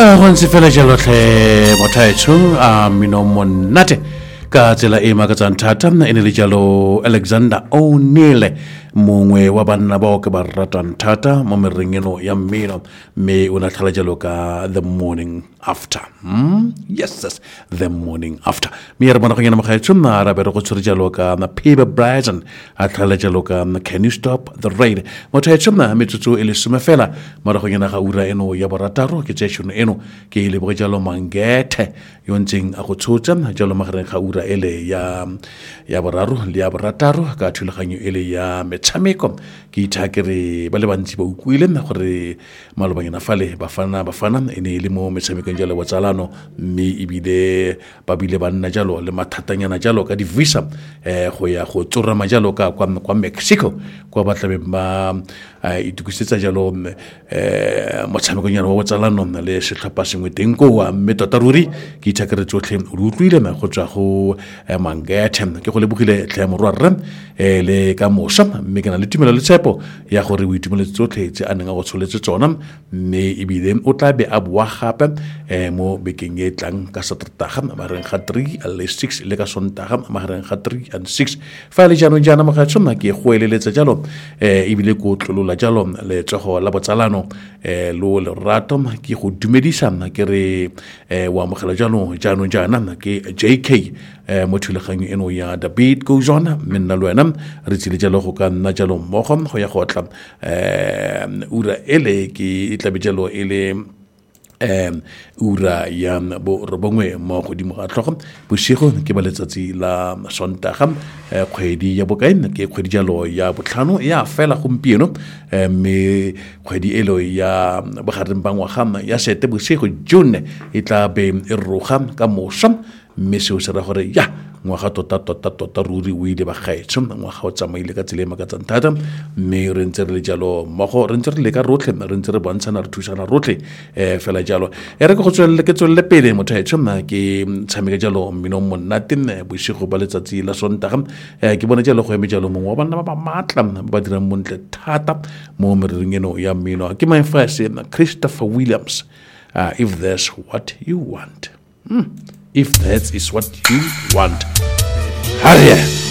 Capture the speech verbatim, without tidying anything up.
go ntse fela jalo tlhe mothaetsho a mino monate ka tsela e makatsang thata e ne le jalo Alexander O'Neil mongwe wa banna bao ke ba ratang thata mo mereng eno ya mmino me o na tlhala jalo ka The Morning After. Hmm? Yes, yes, The Morning After. Me re bona go ngena mogaetsho na ra be re go tshwere jalo ka na Peter Bryson a tlhala jalo ka Can You Stop the Rain. Mothaetsho na metsotso e le some fela mo re go ngena ga ura eno ya borataro ke tšešono eno ke ile bo jalo Mangethe yo ntseng a go tshotsa jalo magareng ga ura ele ya ya boraro le ya borataro ka thulaganyo ele ya metshameko ke ithakere ba le bantsi ba ukwile gore malobanyana fale bafana bafana ene le mo metshamekong jalo wa tsalano mme ibile ba bile ba nna jalo le mathatanyana jalo ka di visa eh go ya go tsorama jalo ka kwa kwa Mexico kwa ba tlabe ba itukisetsa jalo eh motshamekong jalo wa tsalano le setlhopha sengwe teng ko wa metota ruri ke ithakere tsotlhe re utlwile me go tswa go Mangethe ke go lebogile tlhe morwarra eh le ka mosa mme ke na le tumelo le tshepo ya gore o itumeletse tsotlhe tse a neng a go tsholetse tsona mme ebile o tla be a bua gape eh mo bekeng e tlang ka Saterdaga magareng ga three le six le ka Sontaga magareng ga three and six fa le jaanong jaana mogatso nna ke go eleletsa jalo eh ebile go tlolola jalo le tsogo la botsalano eh lo le rato ke go dumedisa nna ke re eh wa mogela jalo jaanong jaana ke J K eh mo thulaganyo eno ya The Beat Goes On menna le wena re tsile jalo go ka nna jalo mmogo go ya go tla eh ura ele ke itlabe jalo ele um ura ya bo robongwe mo godimo ga tlhogo bosigo ke ba letsatsi la Sontaga kgwedi ya bokaina ke kgwedi jalo ya botlhano ya fela gompieno mme kgwedi elo ya bogareng ba ngwaga ya sete bosigo June e tla be e roga ka mosa mme se o se ra gore ya ngwaga tota tota tota ruri o ile ba gaetso ngwaga o tsamaile ka tsela e makatsang thata mme re ntse re le jalo mmogo re ntse re le ka rotlhe re ntse re bontshana re thusana rotlhe eh fela jalo e re go tswelele ke tswelele pele mothaetsho nna ke tshameka jalo mmino monate bosigo ba letsatsi la Sontaga ke bona jalo go eme jalo mongwe wa bana ba ba matla ba dirang montle thata mo mereng eno ya mmino ke my first Christopher Williams. Uh, if that's what you want. Hmm. If that is what you want. Hurry.